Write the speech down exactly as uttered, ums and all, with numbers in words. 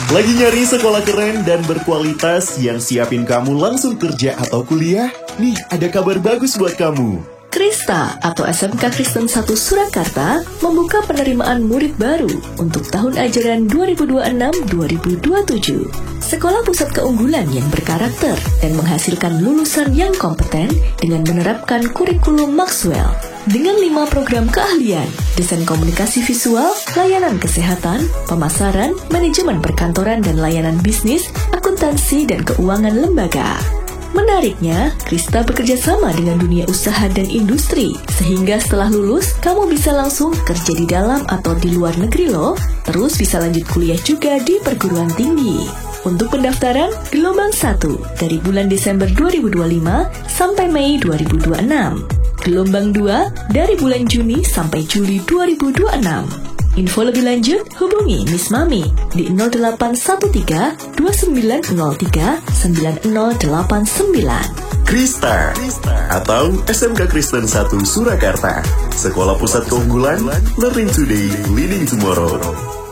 Lagi nyari sekolah keren dan berkualitas yang siapin kamu langsung kerja atau kuliah? Nih, ada kabar bagus buat kamu. Krista atau S M K Kristen satu Surakarta membuka penerimaan murid baru untuk tahun ajaran dua ribu dua puluh enam dua ribu dua puluh tujuh. Sekolah pusat keunggulan yang berkarakter dan menghasilkan lulusan yang kompeten dengan menerapkan kurikulum Maxwell. Dengan lima program keahlian, desain komunikasi visual, layanan kesehatan, pemasaran, manajemen perkantoran dan layanan bisnis, akuntansi dan keuangan lembaga. Menariknya, Krista bekerja sama dengan dunia usaha dan industri, sehingga setelah lulus, kamu bisa langsung kerja di dalam atau di luar negeri loh, terus bisa lanjut kuliah juga di perguruan tinggi. Untuk pendaftaran, gelombang satu dari bulan Desember dua ribu dua puluh lima sampai Mei dua ribu dua puluh enam. Gelombang dua dari bulan Juni sampai Juli dua ribu dua puluh enam. Info lebih lanjut hubungi Miss Mami di nol delapan satu tiga dua sembilan nol tiga sembilan nol delapan sembilan. Krista atau S M K Kristen satu Surakarta, Sekolah Pusat Keunggulan, Learning Today, Leading Tomorrow.